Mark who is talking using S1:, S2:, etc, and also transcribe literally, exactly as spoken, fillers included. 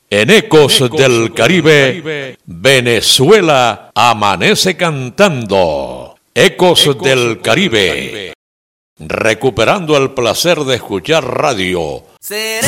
S1: En Ecos del Caribe, Venezuela amanece cantando. Ecos del Caribe, recuperando el placer de escuchar radio.